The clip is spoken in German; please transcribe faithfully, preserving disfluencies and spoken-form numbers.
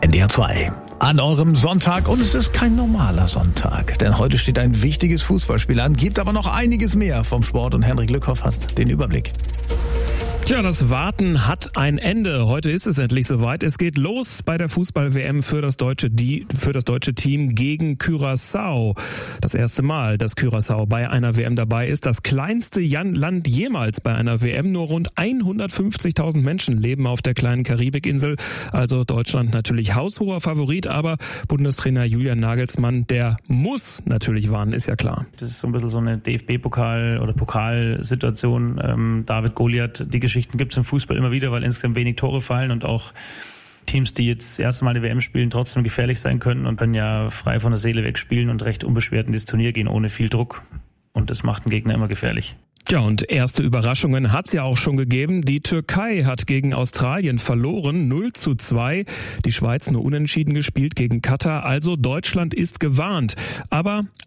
N D R zwei. An eurem Sonntag, und es ist kein normaler Sonntag, denn heute steht ein wichtiges Fußballspiel an, gibt aber noch einiges mehr vom Sport und Henrik Lückhoff hat den Überblick. Tja, das Warten hat ein Ende. Heute ist es endlich soweit. Es geht los bei der Fußball-W M für das deutsche, die, für das deutsche Team gegen Curaçao. Das erste Mal, dass Curaçao bei einer W M dabei ist. Das kleinste Land jemals bei einer W M. Nur rund hundertfünfzigtausend Menschen leben auf der kleinen Karibikinsel. Also Deutschland natürlich haushoher Favorit, aber Bundestrainer Julian Nagelsmann, der muss natürlich warnen, ist ja klar. Das ist so ein bisschen so eine D F B-Pokal- oder Pokalsituation. Ähm, David Goliath, die Geschichten gibt es im Fußball immer wieder, weil insgesamt wenig Tore fallen und auch Teams, die jetzt das erste Mal die W M spielen, trotzdem gefährlich sein können und können ja frei von der Seele weg spielen und recht unbeschwert in das Turnier gehen, ohne viel Druck. Und das macht den Gegner immer gefährlich. Ja, und erste Überraschungen hat's ja auch schon gegeben. Die Türkei hat gegen Australien verloren, null zu zwei. Die Schweiz nur unentschieden gespielt gegen Katar. Also Deutschland ist gewarnt. Aber